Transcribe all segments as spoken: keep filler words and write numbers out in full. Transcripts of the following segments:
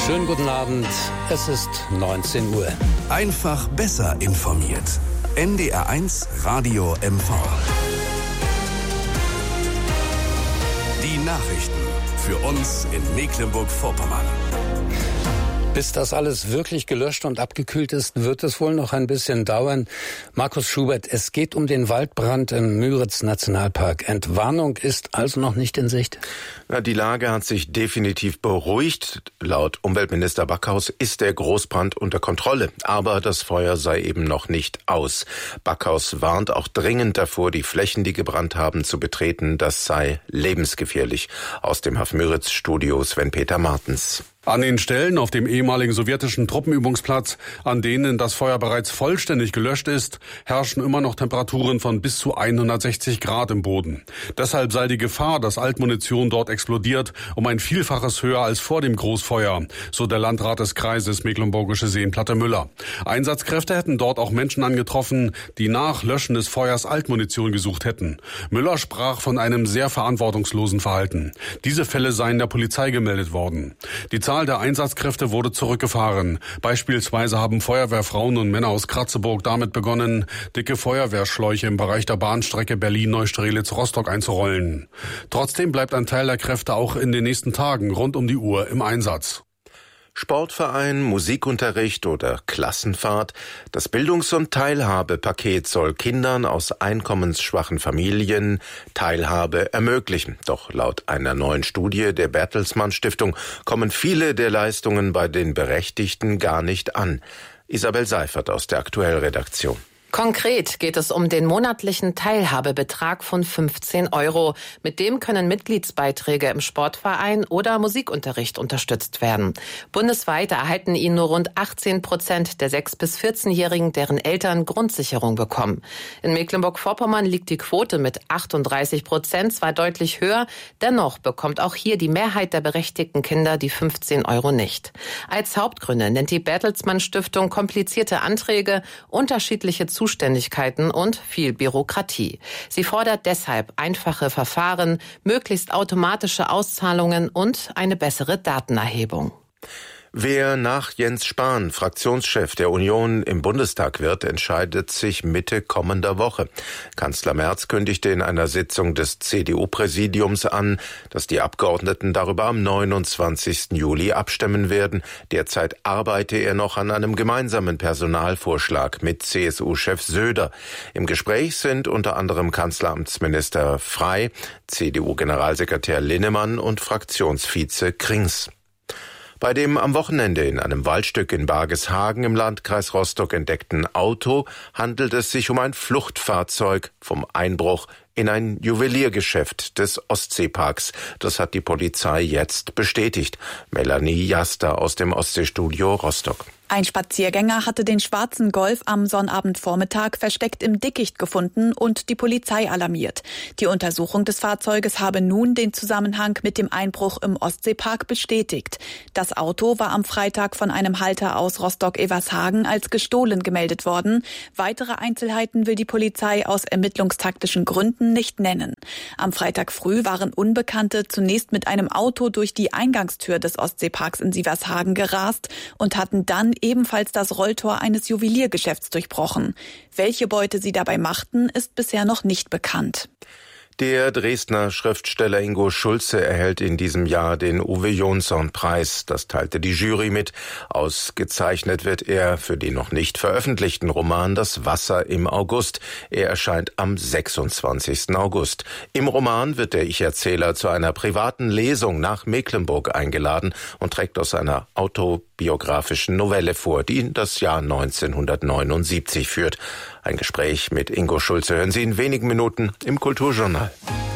Schönen guten Abend, es ist neunzehn Uhr. Einfach besser informiert. N D R eins Radio M V. Die Nachrichten für uns in Mecklenburg-Vorpommern. Bis das alles wirklich gelöscht und abgekühlt ist, wird es wohl noch ein bisschen dauern. Markus Schubert, es geht um den Waldbrand im Müritz-Nationalpark. Entwarnung ist also noch nicht in Sicht? Na, die Lage hat sich definitiv beruhigt. Laut Umweltminister Backhaus ist der Großbrand unter Kontrolle. Aber das Feuer sei eben noch nicht aus. Backhaus warnt auch dringend davor, die Flächen, die gebrannt haben, zu betreten. Das sei lebensgefährlich. Aus dem Haff Müritz-Studio Sven-Peter Martens. An den Stellen auf dem ehemaligen sowjetischen Truppenübungsplatz, an denen das Feuer bereits vollständig gelöscht ist, herrschen immer noch Temperaturen von bis zu hundertsechzig Grad im Boden. Deshalb sei die Gefahr, dass Altmunition dort explodiert, um ein Vielfaches höher als vor dem Großfeuer, so der Landrat des Kreises Mecklenburgische Seenplatte Müller. Einsatzkräfte hätten dort auch Menschen angetroffen, die nach Löschen des Feuers Altmunition gesucht hätten. Müller sprach von einem sehr verantwortungslosen Verhalten. Diese Fälle seien der Polizei gemeldet worden. Die Die Zahl der Einsatzkräfte wurde zurückgefahren. Beispielsweise haben Feuerwehrfrauen und Männer aus Kratzeburg damit begonnen, dicke Feuerwehrschläuche im Bereich der Bahnstrecke Berlin-Neustrelitz-Rostock einzurollen. Trotzdem bleibt ein Teil der Kräfte auch in den nächsten Tagen rund um die Uhr im Einsatz. Sportverein, Musikunterricht oder Klassenfahrt. Das Bildungs- und Teilhabepaket soll Kindern aus einkommensschwachen Familien Teilhabe ermöglichen. Doch laut einer neuen Studie der Bertelsmann Stiftung kommen viele der Leistungen bei den Berechtigten gar nicht an. Isabel Seifert aus der Aktuellredaktion. Konkret geht es um den monatlichen Teilhabebetrag von fünfzehn Euro. Mit dem können Mitgliedsbeiträge im Sportverein oder Musikunterricht unterstützt werden. Bundesweit erhalten ihn nur rund achtzehn Prozent der sechs- bis vierzehnjährigen, deren Eltern Grundsicherung bekommen. In Mecklenburg-Vorpommern liegt die Quote mit achtunddreißig Prozent zwar deutlich höher, dennoch bekommt auch hier die Mehrheit der berechtigten Kinder die fünfzehn Euro nicht. Als Hauptgründe nennt die Bertelsmann Stiftung komplizierte Anträge, unterschiedliche Zustände Zuständigkeiten und viel Bürokratie. Sie fordert deshalb einfache Verfahren, möglichst automatische Auszahlungen und eine bessere Datenerhebung. Wer nach Jens Spahn Fraktionschef der Union im Bundestag wird, entscheidet sich Mitte kommender Woche. Kanzler Merz kündigte in einer Sitzung des C D U-Präsidiums an, dass die Abgeordneten darüber am neunundzwanzigsten Juli abstimmen werden. Derzeit arbeite er noch an einem gemeinsamen Personalvorschlag mit C S U-Chef Söder. Im Gespräch sind unter anderem Kanzleramtsminister Frey, C D U-Generalsekretär Linnemann und Fraktionsvize Krings. Bei dem am Wochenende in einem Waldstück in Bargeshagen im Landkreis Rostock entdeckten Auto handelt es sich um ein Fluchtfahrzeug vom Einbruch in ein Juweliergeschäft des Ostseeparks. Das hat die Polizei jetzt bestätigt. Melanie Jaster aus dem Ostseestudio Rostock. Ein Spaziergänger hatte den schwarzen Golf am Sonnabendvormittag versteckt im Dickicht gefunden und die Polizei alarmiert. Die Untersuchung des Fahrzeuges habe nun den Zusammenhang mit dem Einbruch im Ostseepark bestätigt. Das Auto war am Freitag von einem Halter aus Rostock-Evershagen als gestohlen gemeldet worden. Weitere Einzelheiten will die Polizei aus ermittlungstaktischen Gründen nicht nennen. Am Freitag früh waren Unbekannte zunächst mit einem Auto durch die Eingangstür des Ostseeparks in Sievershagen gerast und hatten dann ebenfalls das Rolltor eines Juweliergeschäfts durchbrochen. Welche Beute sie dabei machten, ist bisher noch nicht bekannt. Der Dresdner Schriftsteller Ingo Schulze erhält in diesem Jahr den Uwe-Jonsson-Preis. Das teilte die Jury mit. Ausgezeichnet wird er für den noch nicht veröffentlichten Roman Das Wasser im August. Er erscheint am sechsundzwanzigsten August. Im Roman wird der Ich-Erzähler zu einer privaten Lesung nach Mecklenburg eingeladen und trägt aus einer autobiografischen Novelle vor, die in das Jahr neunzehnhundertneunundsiebzig führt. Ein Gespräch mit Ingo Schulze hören Sie in wenigen Minuten im Kulturjournal.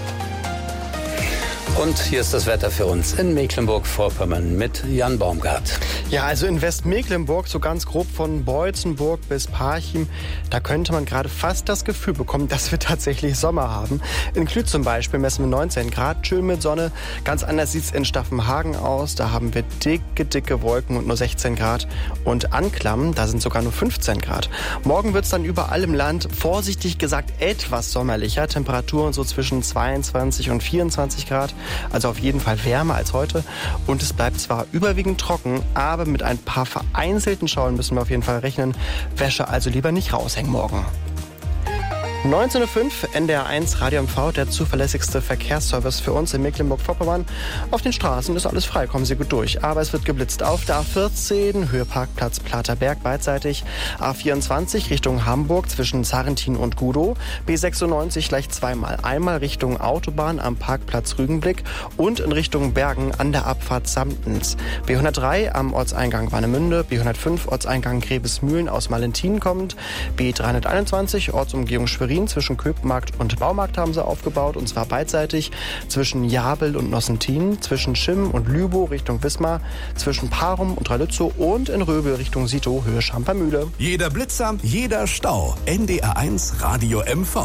Und hier ist das Wetter für uns in Mecklenburg-Vorpommern mit Jan Baumgart. Ja, also in Westmecklenburg, so ganz grob von Beutzenburg bis Parchim, da könnte man gerade fast das Gefühl bekommen, dass wir tatsächlich Sommer haben. In Klüt zum Beispiel messen wir neunzehn Grad, schön mit Sonne. Ganz anders sieht es in Staffenhagen aus. Da haben wir dicke, dicke Wolken und nur sechzehn Grad. Und Anklam, da sind sogar nur fünfzehn Grad. Morgen wird es dann überall im Land, vorsichtig gesagt, etwas sommerlicher. Temperaturen so zwischen zweiundzwanzig und vierundzwanzig Grad. also auf jeden Fall wärmer als heute. Und es bleibt zwar überwiegend trocken, aber mit ein paar vereinzelten Schauern müssen wir auf jeden Fall rechnen. Wäsche also lieber nicht raushängen morgen. neunzehn Uhr fünf, N D R eins Radio M V, der zuverlässigste Verkehrsservice für uns in Mecklenburg-Vorpommern. Auf den Straßen ist alles frei, kommen Sie gut durch. Aber es wird geblitzt auf der A vierzehn, Höheparkplatz Platerberg beidseitig, A vierundzwanzig Richtung Hamburg zwischen Sarrentin und Gudow, B sechsundneunzig gleich zweimal, einmal Richtung Autobahn am Parkplatz Rügenblick und in Richtung Bergen an der Abfahrt Samtens, B hundertdrei am Ortseingang Warnemünde, B hundertfünf Ortseingang Grebesmühlen aus Malentinen kommend, B dreihunderteinundzwanzig Ortsumgehung Schwerin zwischen Köpmarkt und Baumarkt haben sie aufgebaut, und zwar beidseitig zwischen Jabel und Nossentin, zwischen Schimm und Lübow Richtung Wismar, zwischen Parum und Ralitzow und in Röbel Richtung Sito, Höhe Schampermühle. Jeder Blitzer, jeder Stau. N D R eins Radio M V.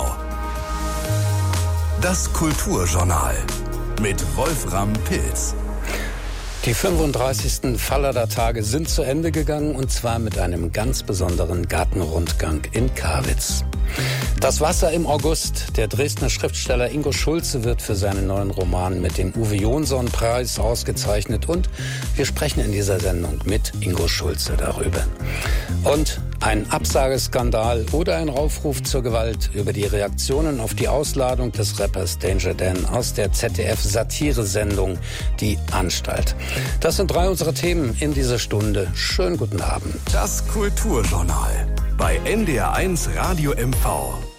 Das Kulturjournal mit Wolfram Pilz. Die fünfunddreißigsten Fallader Tage sind zu Ende gegangen, und zwar mit einem ganz besonderen Gartenrundgang in Karwitz. Das Wasser im August. Der Dresdner Schriftsteller Ingo Schulze wird für seinen neuen Roman mit dem Uwe-Jonsson-Preis ausgezeichnet, und wir sprechen in dieser Sendung mit Ingo Schulze darüber. Und ein Absageskandal oder ein Aufruf zur Gewalt über die Reaktionen auf die Ausladung des Rappers Danger Dan aus der Z D F-Satire-Sendung Die Anstalt. Das sind drei unserer Themen in dieser Stunde. Schönen guten Abend. Das Kulturjournal bei N D R eins Radio M V.